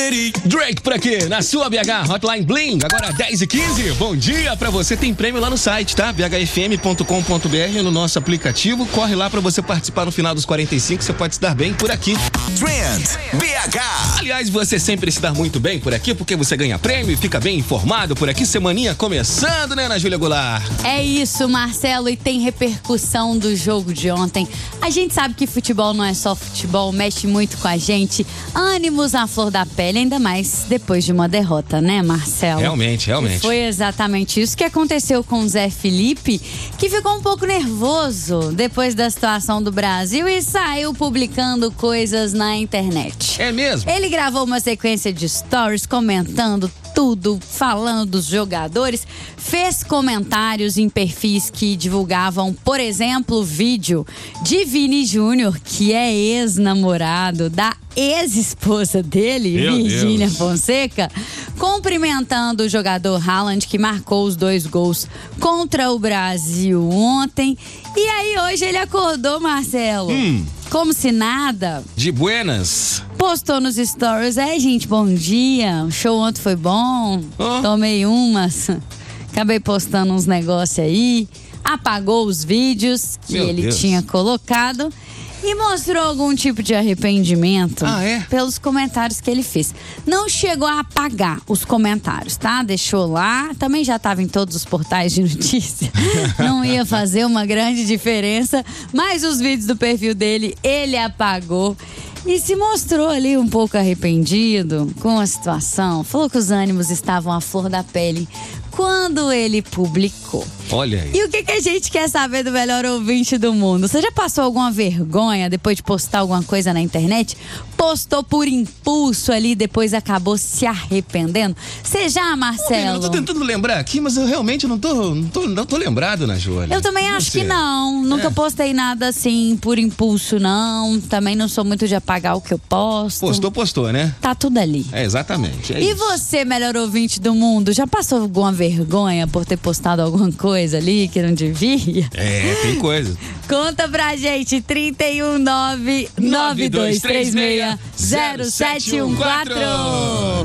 Drake por aqui, na sua BH Hotline Bling, agora 10h15. Bom dia pra você, tem prêmio lá no site, tá? bhfm.com.br, no nosso aplicativo. Corre lá pra você participar no final dos 45, você pode se dar bem por aqui. Trend BH. Aliás, você sempre se dá muito bem por aqui, porque você ganha prêmio e fica bem informado por aqui. Semaninha começando, né, Ana Júlia Goulart? É isso, Marcelo, e tem repercussão do jogo de ontem. A gente sabe que futebol não é só futebol, mexe muito com a gente. Ânimos à flor da pele, ainda mais depois de uma derrota, né, Marcelo? Realmente. E foi exatamente isso que aconteceu com o Zé Felipe, que ficou um pouco nervoso depois da situação do Brasil e saiu publicando coisas na internet. É mesmo? Ele gravou uma sequência de stories comentando tudo, falando dos jogadores, fez comentários em perfis que divulgavam, por exemplo, o vídeo de Vini Júnior, que é ex-namorado da ex-esposa dele, Virgínia Fonseca, cumprimentando o jogador Haaland, que marcou os 2 gols contra o Brasil ontem. E aí hoje ele acordou, Marcelo, como se nada. De buenas. Postou nos stories, gente, bom dia, o show ontem foi bom, tomei umas, acabei postando uns negócios aí, apagou os vídeos que ele tinha colocado e mostrou algum tipo de arrependimento pelos comentários que ele fez. Não chegou a apagar os comentários, tá? Deixou lá, também já estava em todos os portais de notícia, não ia fazer uma grande diferença, mas os vídeos do perfil dele, ele apagou. E se mostrou ali um pouco arrependido com a situação. Falou que os ânimos estavam à flor da pele quando ele publicou. Olha aí. E o que a gente quer saber do melhor ouvinte do mundo? Você já passou alguma vergonha depois de postar alguma coisa na internet? Postou por impulso ali, depois acabou se arrependendo? Você já, Marcelo? Eu tô tentando lembrar aqui, mas eu realmente não tô lembrado, Ana Júlia. Eu também acho que não. Nunca postei nada assim por impulso, não. Também não sou muito de apagar o que eu posto. Postou, né? Tá tudo ali. É, exatamente. E você, melhor ouvinte do mundo, já passou alguma vergonha por ter postado alguma coisa ali que não devia? Tem coisa. Conta pra gente, 319-9236-0714.